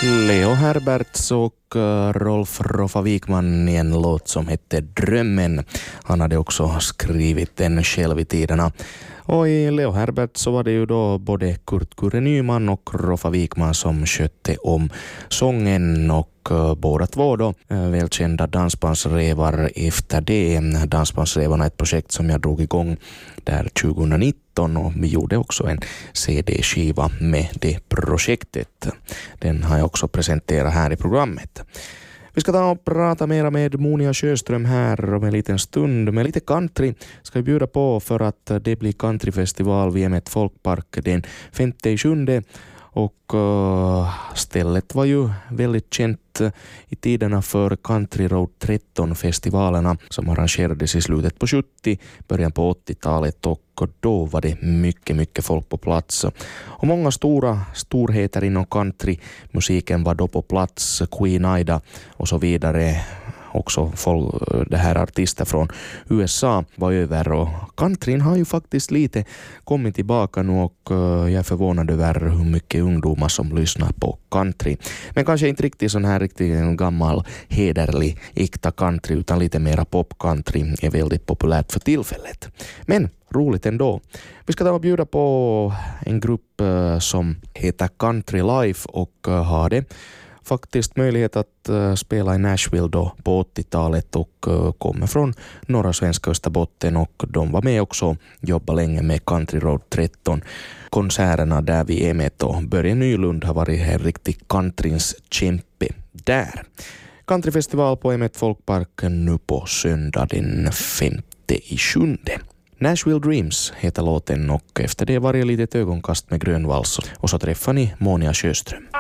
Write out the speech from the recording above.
Leo Herberts och Rolf Roffa Wikman i en låt som hette Drömmen. Han hade också skrivit den själv i tiderna. Och i Leo Herbert så var det ju då både Kurt Kurre Nyman och Roffa Wikman som skötte om sången, och båda två då välkända dansbandsrevar efter det. Dansbandsrevarna är ett projekt som jag drog igång där 2019, och vi gjorde också en CD-skiva med det projektet. Den har jag också presenterat här i programmet. Vi ska ta och prata mera med Monia Sjöström här om en liten stund. Med lite country ska vi bjuda på för att det blir countryfestival vid M1 Folkpark den 5/7. Och stället var ju väldigt känt i tiderna för Country Road 13-festivalerna som arrangerades i slutet på 70, början på 80-talet, och då var det mycket folk på plats. Och många storheter inom countrymusiken var då på plats, Queen Ida och så vidare. Också det här artister från USA var över, och countryn har ju faktiskt lite kommit tillbaka nu, och jag är förvånad över hur mycket ungdomar som lyssnar på country. Men kanske inte riktigt sån här riktigt gammal hederlig äkta country, utan lite mera pop-country är väldigt populärt för tillfället. Men roligt ändå. Vi ska ta och bjuda på en grupp som heter Country Life, och har det faktiskt möjlighet att spela i Nashville då på 80-talet, och kommer från norra svenska Österbotten, och de var med också, jobba länge med Country Road 13 konserterna där vi är med, och Börje Nylund har varit en riktig countryns kämpe där. Countryfestival på M1 Folkpark nu på söndag den 5/7. Nashville Dreams heter låten, och efter det var det lite ögonkast med Grönvals, och så träffar ni Monia Sjöström.